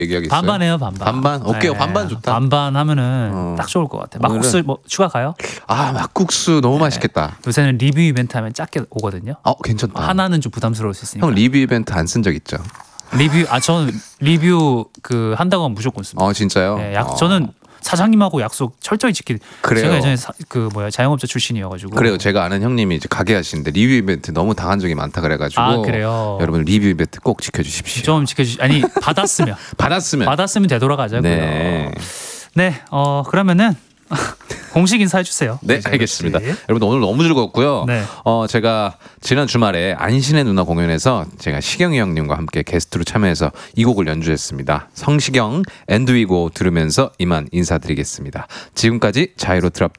얘기하겠어요? 반반해요, 반반. 반반? 오케이, 네, 반반 좋다. 반반 하면은 딱 좋을 것 같아. 막국수 뭐 추가 가요? 아, 막국수 너무 맛있겠다. 요새는 리뷰 이벤트 하면 작게 오거든요. 괜찮다. 하나는 좀 부담스러울 수 있으니까. 형 리뷰 이벤트 안 쓴 적 있죠? 저는 리뷰 그 한다고 하면 무조건 씁니다. 진짜요? 네, 저는 사장님하고 약속 철저히 지키. 그래요. 제가 예전에 자영업자 출신이어가지고. 그래요. 제가 아는 형님이 이제 가게 하시는데 리뷰 이벤트 너무 당한 적이 많다 그래가지고. 그래요. 여러분 리뷰 이벤트 꼭 지켜주십시오. 좀 아니 받았으면 되돌아가자고요. 네. 네, 그러면은 공식 인사해 주세요. 네, 알겠습니다. 여러분 오늘 너무 즐거웠고요. 네. 제가 지난 주말에 안신의 누나 공연에서 제가 시경이 형님과 함께 게스트로 참여해서 이 곡을 연주했습니다. 성시경 엔드위고 들으면서 이만 인사드리겠습니다. 지금까지 자이로 트랍